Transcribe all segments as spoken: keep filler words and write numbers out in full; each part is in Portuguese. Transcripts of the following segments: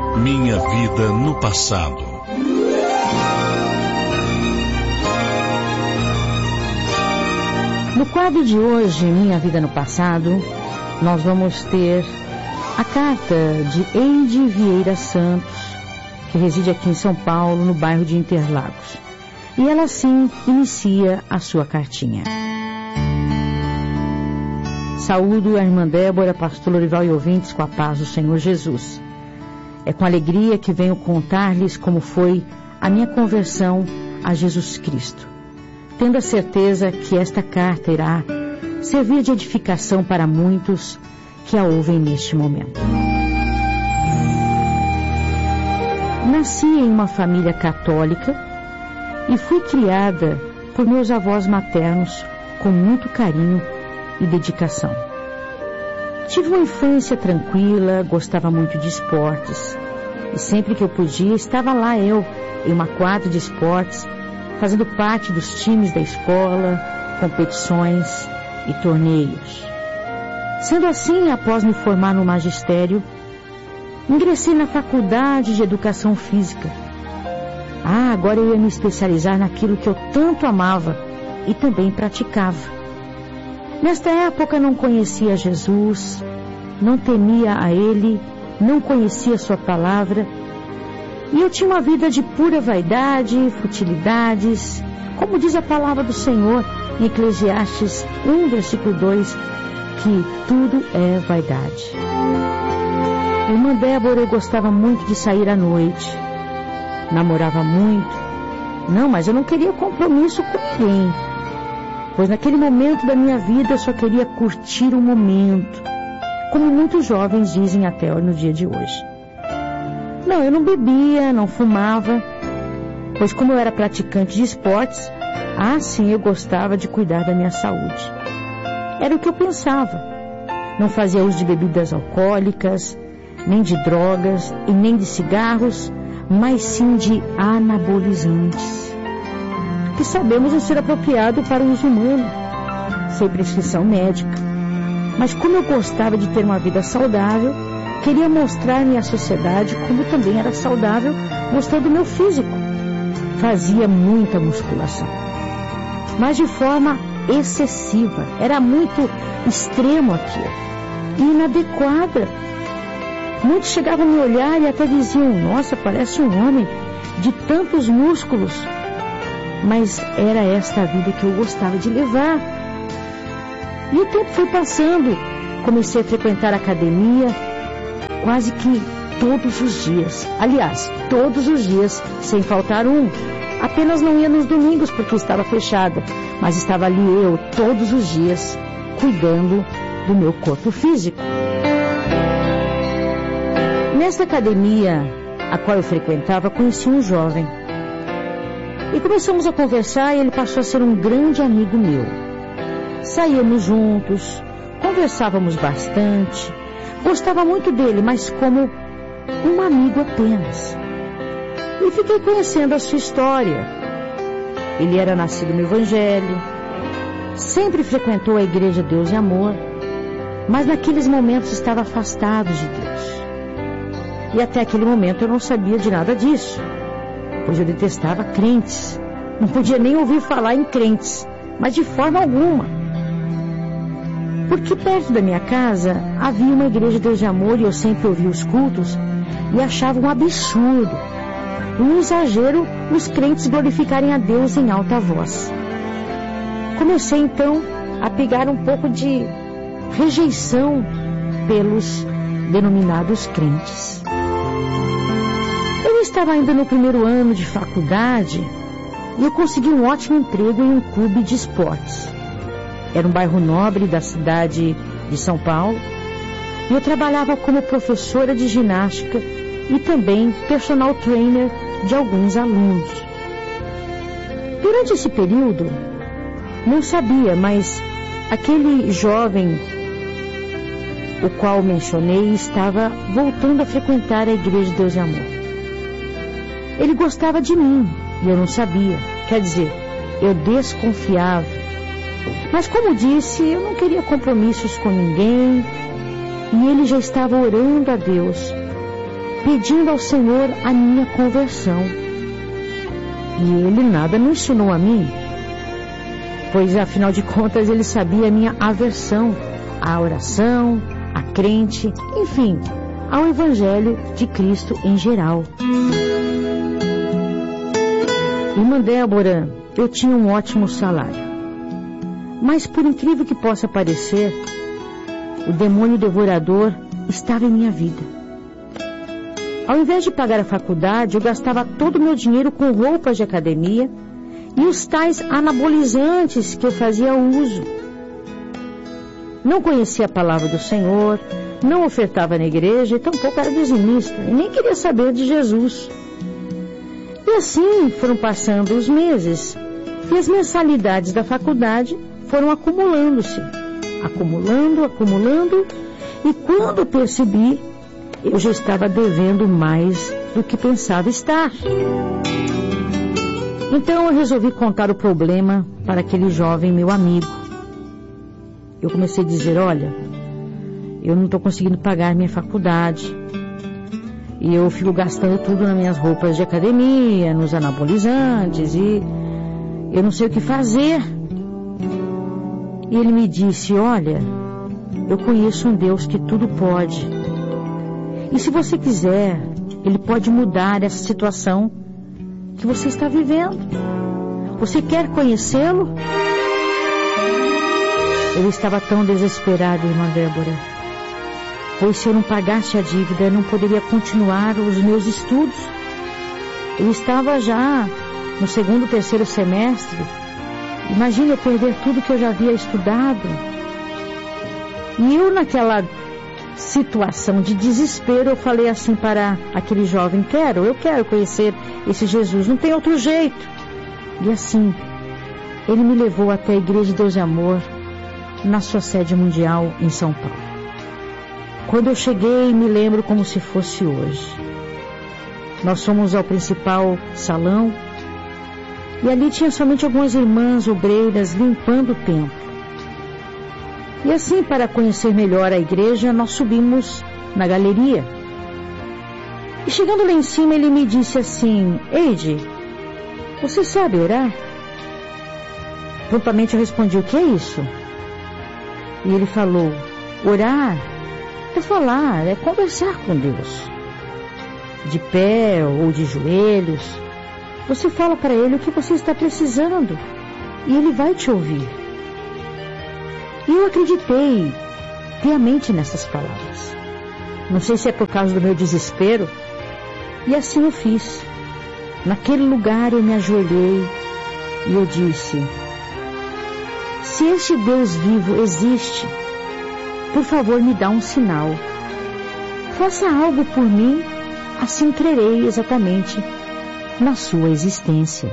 Minha vida no passado. No quadro de hoje, Minha Vida no Passado, nós vamos ter a carta de Eide Vieira Santos, que reside aqui em São Paulo, no bairro de Interlagos. E ela, sim, inicia a sua cartinha. Saúdo a irmã Débora, pastor Lorival e ouvintes com a paz do Senhor Jesus. É com alegria que venho contar-lhes como foi a minha conversão a Jesus Cristo, tendo a certeza que esta carta irá servir de edificação para muitos que a ouvem neste momento. Nasci em uma família católica e fui criada por meus avós maternos com muito carinho e dedicação. Tive uma infância tranquila, gostava muito de esportes e sempre que eu podia estava lá eu, em uma quadra de esportes, fazendo parte dos times da escola, competições e torneios. Sendo assim, após me formar no magistério, ingressei na faculdade de educação física. Ah, agora eu ia me especializar naquilo que eu tanto amava e também praticava. Nesta época não conhecia Jesus, não temia a Ele, não conhecia Sua palavra, e eu tinha uma vida de pura vaidade, futilidades, como diz a palavra do Senhor em Eclesiastes um, versículo dois, que tudo é vaidade. Irmã Débora, eu gostava muito de sair à noite, namorava muito, não, mas eu não queria compromisso com ninguém, pois naquele momento da minha vida eu só queria curtir o momento, como muitos jovens dizem até no dia de hoje. Não, eu não bebia, não fumava, pois como eu era praticante de esportes, ah, sim, eu gostava de cuidar da minha saúde. Era o que eu pensava. Não fazia uso de bebidas alcoólicas, nem de drogas e nem de cigarros, mas sim de anabolizantes, que sabemos não ser apropriado para o uso humano, sem prescrição médica. Mas como eu gostava de ter uma vida saudável, queria mostrar-me à sociedade como também era saudável, mostrando o meu físico. Fazia muita musculação, mas de forma excessiva. Era muito extremo aquilo, e inadequada. Muitos chegavam a me olhar e até diziam, nossa, parece um homem de tantos músculos. Mas era esta a vida que eu gostava de levar. E o tempo foi passando, comecei a frequentar a academia quase que todos os dias. Aliás, todos os dias, sem faltar um. Apenas não ia nos domingos porque estava fechada, mas estava ali eu todos os dias, cuidando do meu corpo físico. Nesta academia a qual eu frequentava, conheci um jovem. E começamos a conversar e ele passou a ser um grande amigo meu. Saíamos juntos, conversávamos bastante, gostava muito dele, mas como um amigo apenas. E fiquei conhecendo a sua história. Ele era nascido no Evangelho, sempre frequentou a Igreja Deus e Amor, mas naqueles momentos estava afastado de Deus. E até aquele momento eu não sabia de nada disso, pois eu detestava crentes. Não podia nem ouvir falar em crentes, mas de forma alguma. Porque perto da minha casa havia uma Igreja Deus de Amor e eu sempre ouvia os cultos e achava um absurdo, um exagero os crentes glorificarem a Deus em alta voz. Comecei então a pegar um pouco de rejeição pelos denominados crentes. Eu estava ainda no primeiro ano de faculdade e eu consegui um ótimo emprego em um clube de esportes. Era um bairro nobre da cidade de São Paulo e eu trabalhava como professora de ginástica e também personal trainer de alguns alunos. Durante esse período, não sabia, mas aquele jovem, o qual mencionei, estava voltando a frequentar a Igreja de Deus e Amor. Ele gostava de mim e eu não sabia, quer dizer, eu desconfiava. Mas como disse, eu não queria compromissos com ninguém e ele já estava orando a Deus, pedindo ao Senhor a minha conversão. E ele nada me ensinou a mim, pois afinal de contas ele sabia a minha aversão à oração, à crente, enfim, ao Evangelho de Cristo em geral. Irmã Débora, eu tinha um ótimo salário, mas por incrível que possa parecer, o demônio devorador estava em minha vida. Ao invés de pagar a faculdade, eu gastava todo o meu dinheiro com roupas de academia e os tais anabolizantes que eu fazia uso. Não conhecia a palavra do Senhor, não ofertava na igreja e tampouco era dizimista, e nem queria saber de Jesus. E assim foram passando os meses, e as mensalidades da faculdade foram acumulando-se, acumulando, acumulando, e quando percebi, eu já estava devendo mais do que pensava estar. Então eu resolvi contar o problema para aquele jovem meu amigo. Eu comecei a dizer, olha, eu não estou conseguindo pagar minha faculdade. E eu fico gastando tudo nas minhas roupas de academia, nos anabolizantes, e eu não sei o que fazer. E ele me disse, olha, eu conheço um Deus que tudo pode. E se você quiser, Ele pode mudar essa situação que você está vivendo. Você quer conhecê-lo? Eu estava tão desesperado, irmã Débora, pois se eu não pagasse a dívida, eu não poderia continuar os meus estudos. Eu estava já no segundo, terceiro semestre. Imagina eu perder tudo que eu já havia estudado. E eu, naquela situação de desespero, eu falei assim para aquele jovem, quero, eu quero conhecer esse Jesus, não tem outro jeito. E assim, ele me levou até a Igreja de Deus e Amor, na sua sede mundial em São Paulo. Quando eu cheguei, me lembro como se fosse hoje. Nós fomos ao principal salão, e ali tinha somente algumas irmãs obreiras limpando o templo. E assim, para conhecer melhor a igreja, nós subimos na galeria. E chegando lá em cima, ele me disse assim, Eide, você sabe orar? Prontamente eu respondi, o que é isso? E ele falou, orar é falar, é conversar com Deus. De pé ou de joelhos, você fala para Ele o que você está precisando e Ele vai te ouvir. E eu acreditei piamente nessas palavras. Não sei se é por causa do meu desespero, e assim eu fiz. Naquele lugar eu me ajoelhei e eu disse, se este Deus vivo existe, por favor me dá um sinal. Faça algo por mim, assim crerei exatamente na sua existência.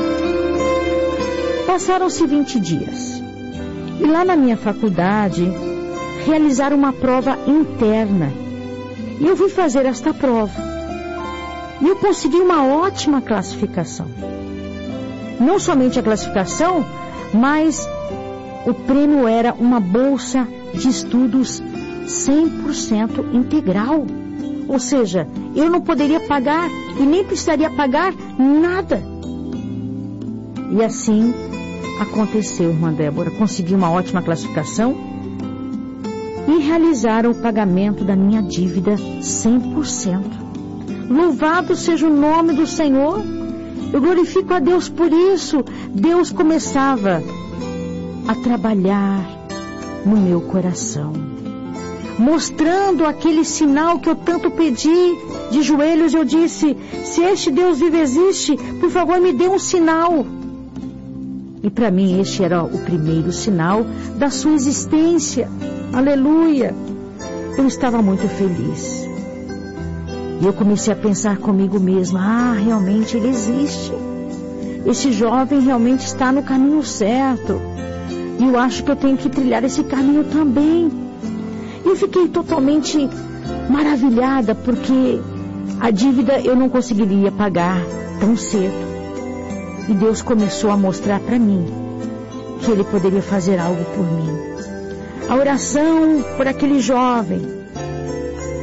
Passaram-se vinte dias. E lá na minha faculdade, realizaram uma prova interna. E eu vim fazer esta prova. E eu consegui uma ótima classificação. Não somente a classificação, mas o prêmio era uma bolsa de estudos cem por cento integral. Ou seja, eu não poderia pagar e nem precisaria pagar nada. E assim aconteceu, irmã Débora. Consegui uma ótima classificação e realizaram o pagamento da minha dívida cem por cento. Louvado seja o nome do Senhor. Eu glorifico a Deus por isso. Deus começava a trabalhar no meu coração, mostrando aquele sinal que eu tanto pedi. De joelhos eu disse, se este Deus vivo existe, por favor me dê um sinal. E para mim este era o primeiro sinal da sua existência. Aleluia! Eu estava muito feliz. E eu comecei a pensar comigo mesma, ah, realmente ele existe. Esse jovem realmente está no caminho certo. E eu acho que eu tenho que trilhar esse caminho também. E eu fiquei totalmente maravilhada, porque a dívida eu não conseguiria pagar tão cedo. E Deus começou a mostrar para mim que Ele poderia fazer algo por mim. A oração por aquele jovem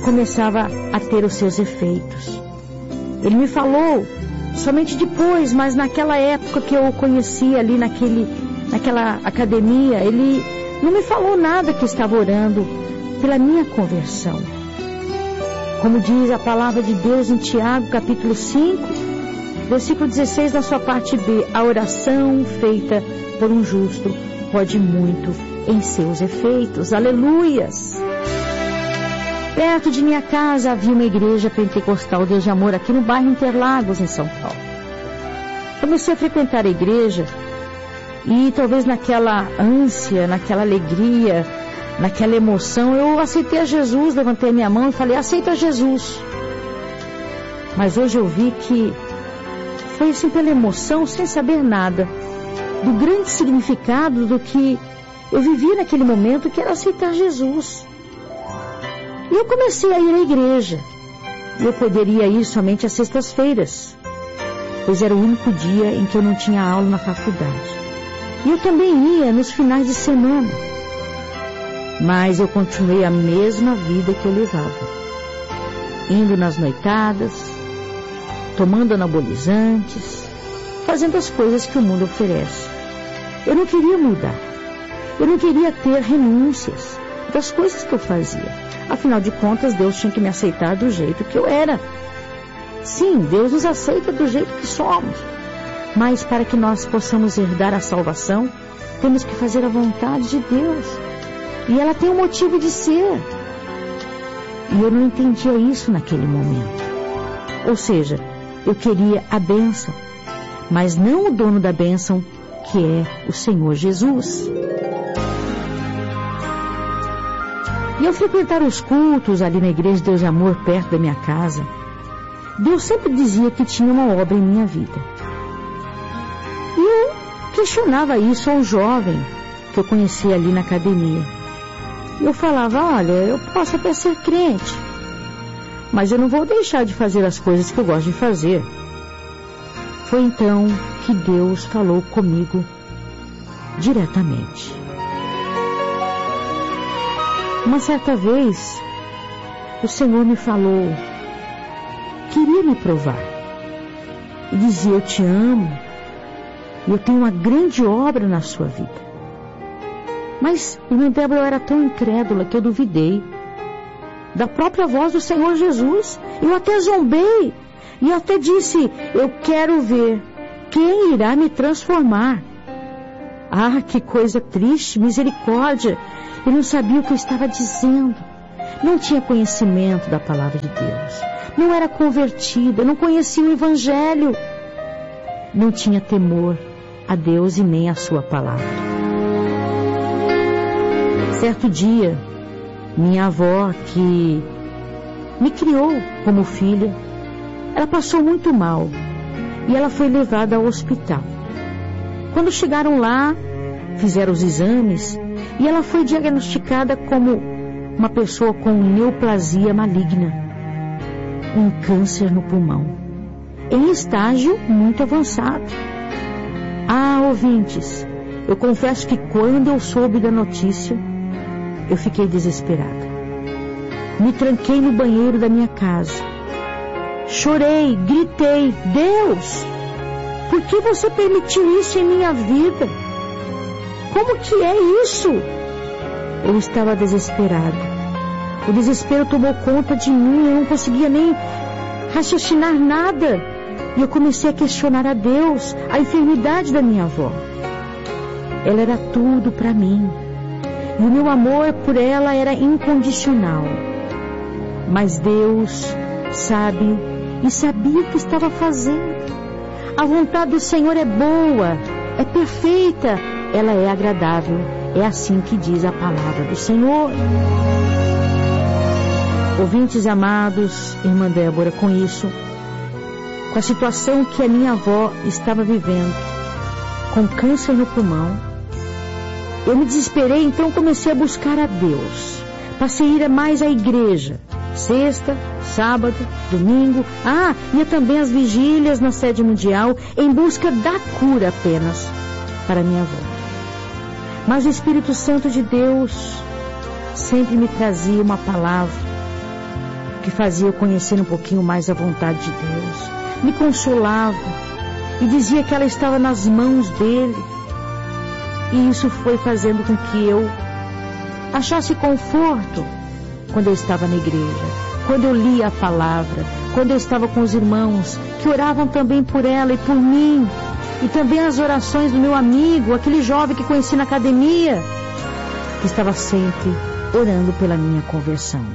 começava a ter os seus efeitos. Ele me falou somente depois, mas naquela época que eu o conheci ali naquele, naquela academia, ele não me falou nada que estava orando pela minha conversão. Como diz a palavra de Deus em Tiago, capítulo cinco, versículo dezesseis, na sua parte B, a oração feita por um justo pode muito em seus efeitos. Aleluias! Perto de minha casa havia uma igreja pentecostal Deus de Amor, aqui no bairro Interlagos, em São Paulo. Comecei a frequentar a igreja e talvez naquela ânsia, naquela alegria, naquela emoção, eu aceitei a Jesus, levantei a minha mão e falei, aceita Jesus. Mas hoje eu vi que foi assim pela emoção, sem saber nada do grande significado do que eu vivi naquele momento, que era aceitar Jesus. E eu comecei a ir à igreja. E eu poderia ir somente às sextas-feiras, pois era o único dia em que eu não tinha aula na faculdade. E eu também ia nos finais de semana. Mas eu continuei a mesma vida que eu levava. Indo nas noitadas, tomando anabolizantes, fazendo as coisas que o mundo oferece. Eu não queria mudar. Eu não queria ter renúncias das coisas que eu fazia. Afinal de contas, Deus tinha que me aceitar do jeito que eu era. Sim, Deus nos aceita do jeito que somos. Mas para que nós possamos herdar a salvação, temos que fazer a vontade de Deus. E ela tem um motivo de ser. E eu não entendia isso naquele momento. Ou seja, eu queria a bênção, mas não o dono da bênção, que é o Senhor Jesus. E ao frequentar os cultos ali na igreja Deus de Amor, perto da minha casa, Deus sempre dizia que tinha uma obra em minha vida. E eu questionava isso ao jovem que eu conhecia ali na academia. Eu falava, olha, eu posso até ser crente, mas eu não vou deixar de fazer as coisas que eu gosto de fazer. Foi então que Deus falou comigo diretamente. Uma certa vez, o Senhor me falou, queria me provar. E dizia, eu te amo, e eu tenho uma grande obra na sua vida. Mas, irmã Débora, eu era tão incrédula que eu duvidei da própria voz do Senhor Jesus. Eu até zombei, e eu até disse, eu quero ver quem irá me transformar. Ah, que coisa triste, misericórdia. Eu não sabia o que eu estava dizendo. Não tinha conhecimento da palavra de Deus. Não era convertida, não conhecia o Evangelho. Não tinha temor a Deus e nem a sua palavra. Certo dia, minha avó, que me criou como filha, ela passou muito mal e ela foi levada ao hospital. Quando chegaram lá, fizeram os exames e ela foi diagnosticada como uma pessoa com neoplasia maligna, um câncer no pulmão, em estágio muito avançado. Ah, ouvintes, eu confesso que quando eu soube da notícia, eu fiquei desesperada. Me tranquei no banheiro da minha casa. Chorei, gritei, Deus, por que você permitiu isso em minha vida? Como que é isso? Eu estava desesperada. O desespero tomou conta de mim, eu não conseguia nem raciocinar nada. E eu comecei a questionar a Deus, a enfermidade da minha avó. Ela era tudo para mim. E o meu amor por ela era incondicional. Mas Deus sabe e sabia o que estava fazendo. A vontade do Senhor é boa, é perfeita, ela é agradável. É assim que diz a palavra do Senhor. Ouvintes amados, irmã Débora, com isso, com a situação que a minha avó estava vivendo, com câncer no pulmão, eu me desesperei, então comecei a buscar a Deus. Passei a ir mais à igreja, sexta, sábado, domingo. Ah, ia também às vigílias na sede mundial, em busca da cura apenas para minha avó. Mas o Espírito Santo de Deus sempre me trazia uma palavra que fazia eu conhecer um pouquinho mais a vontade de Deus. Me consolava e dizia que ela estava nas mãos dele. E isso foi fazendo com que eu achasse conforto quando eu estava na igreja, quando eu lia a palavra, quando eu estava com os irmãos que oravam também por ela e por mim, e também as orações do meu amigo, aquele jovem que conheci na academia, que estava sempre orando pela minha conversão.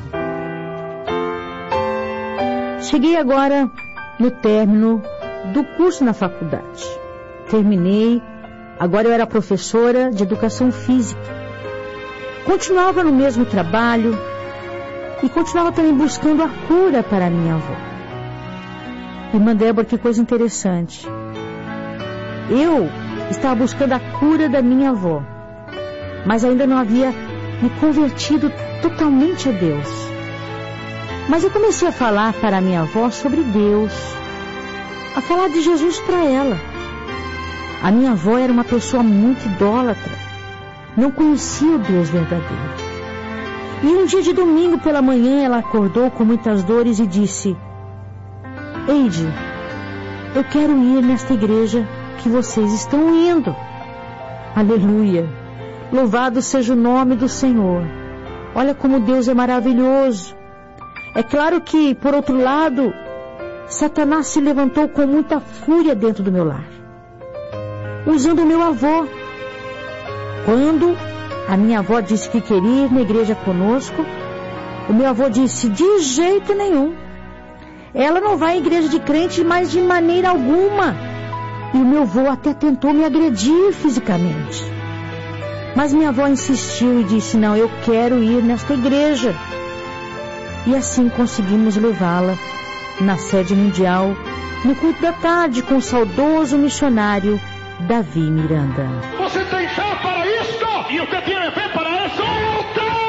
Cheguei agora no término do curso na faculdade. Terminei, agora eu era professora de educação física. Continuava no mesmo trabalho e continuava também buscando a cura para a minha avó. Irmã Débora, que coisa interessante. Eu estava buscando a cura da minha avó, mas ainda não havia me convertido totalmente a Deus. Mas eu comecei a falar para a minha avó sobre Deus, a falar de Jesus para ela. A minha avó era uma pessoa muito idólatra, não conhecia o Deus verdadeiro. E um dia de domingo pela manhã ela acordou com muitas dores e disse: Eide, eu quero ir nesta igreja que vocês estão indo. Aleluia! Louvado seja o nome do Senhor. Olha como Deus é maravilhoso. É claro que, por outro lado, Satanás se levantou com muita fúria dentro do meu lar, usando o meu avô. Quando a minha avó disse que queria ir na igreja conosco, o meu avô disse: de jeito nenhum. Ela não vai à igreja de crente, mas de maneira alguma. E o meu avô até tentou me agredir fisicamente. Mas minha avó insistiu e disse: não, eu quero ir nesta igreja. E assim conseguimos levá-la na sede mundial, no culto da tarde, com o saudoso missionário Davi Miranda. Você tem fé para isso? E o que tem fé para isso? Eu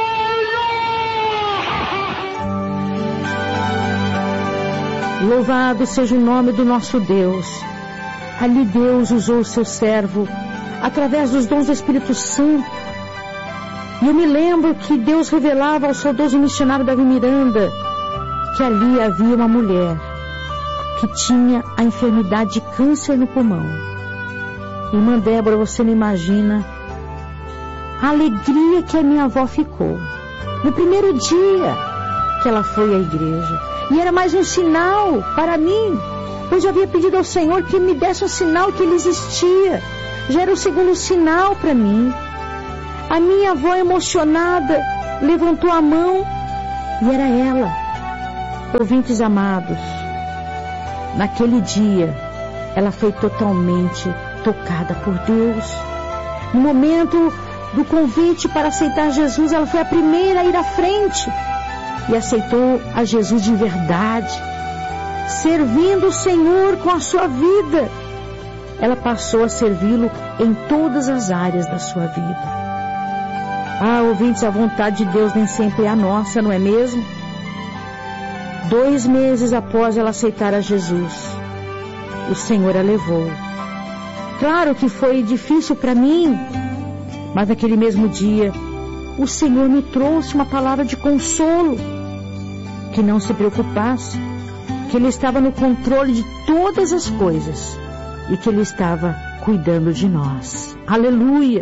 tenho! Louvado seja o nome do nosso Deus. Ali Deus usou o seu servo através dos dons do Espírito Santo. E eu me lembro que Deus revelava ao saudoso missionário Davi Miranda que ali havia uma mulher que tinha a enfermidade de câncer no pulmão. Irmã Débora, você não imagina a alegria que a minha avó ficou no primeiro dia que ela foi à igreja. E era mais um sinal para mim, pois eu havia pedido ao Senhor que me desse um sinal que Ele existia. Já era o segundo sinal para mim. A minha avó, emocionada, levantou a mão e era ela. Ouvintes amados, naquele dia ela foi totalmente tocada por Deus. No momento do convite para aceitar Jesus, ela foi a primeira a ir à frente e aceitou a Jesus de verdade, servindo o Senhor com a sua vida. Ela passou a servi-lo em todas as áreas da sua vida. Ah, ouvintes, a vontade de Deus nem sempre é a nossa, não é mesmo? Dois meses após ela aceitar a Jesus, o Senhor a levou. Claro que foi difícil para mim, mas naquele mesmo dia, o Senhor me trouxe uma palavra de consolo, que não se preocupasse, que Ele estava no controle de todas as coisas e que Ele estava cuidando de nós. Aleluia!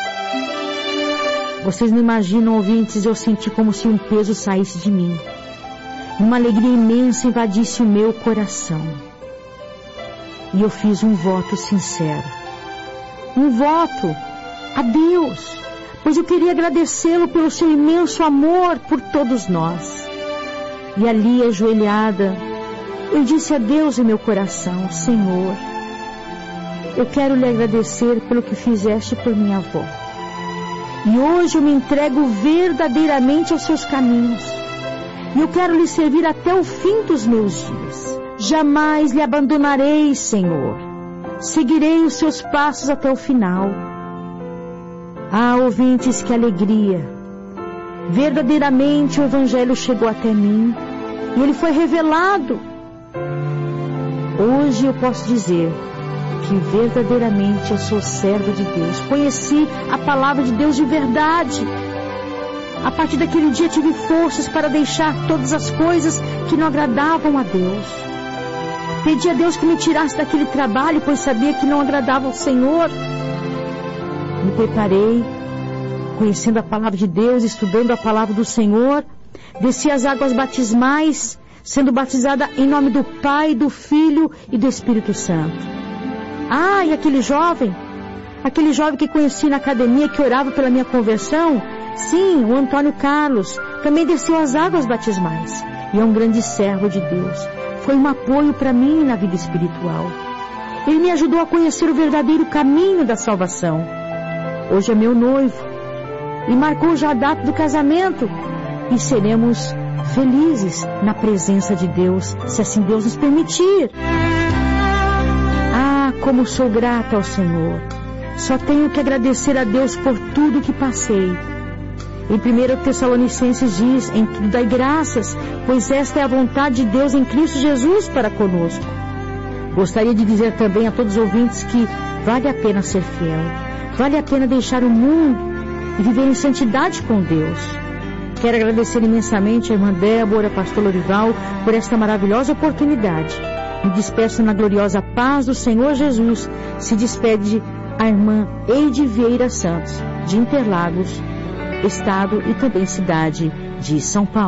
Vocês não imaginam, ouvintes, eu senti como se um peso saísse de mim. Uma alegria imensa invadisse o meu coração. E eu fiz um voto sincero. Um voto a Deus, pois eu queria agradecê-lo pelo seu imenso amor por todos nós. E ali, ajoelhada, eu disse a Deus em meu coração: Senhor, eu quero lhe agradecer pelo que fizeste por minha avó. E hoje eu me entrego verdadeiramente aos seus caminhos. E eu quero lhe servir até o fim dos meus dias. Jamais lhe abandonarei, Senhor. Seguirei os seus passos até o final. Ah, ouvintes, que alegria! Verdadeiramente o Evangelho chegou até mim e ele foi revelado. Hoje eu posso dizer que verdadeiramente eu sou servo de Deus. Conheci a palavra de Deus de verdade. A partir daquele dia tive forças para deixar todas as coisas que não agradavam a Deus. Pedi a Deus que me tirasse daquele trabalho, pois sabia que não agradava ao Senhor. Me preparei, conhecendo a palavra de Deus, estudando a palavra do Senhor. Desci as águas batismais, sendo batizada em nome do Pai, do Filho e do Espírito Santo. Ah, e aquele jovem, aquele jovem que conheci na academia, que orava pela minha conversão, sim, o Antônio Carlos, também desceu as águas batismais. E é um grande servo de Deus. Foi um apoio para mim na vida espiritual. Ele me ajudou a conhecer o verdadeiro caminho da salvação. Hoje é meu noivo e marcou já a data do casamento. E seremos felizes na presença de Deus, se assim Deus nos permitir. Ah, como sou grata ao Senhor. Só tenho que agradecer a Deus por tudo que passei. Em primeiro Tessalonicenses diz, em tudo dai graças, pois esta é a vontade de Deus em Cristo Jesus para conosco. Gostaria de dizer também a todos os ouvintes que vale a pena ser fiel, vale a pena deixar o mundo e viver em santidade com Deus. Quero agradecer imensamente a irmã Débora, pastor Lorival, por esta maravilhosa oportunidade. Me despeço na gloriosa paz do Senhor Jesus. Se despede a irmã Eide Vieira Santos, de Interlagos, estado e também cidade de São Paulo.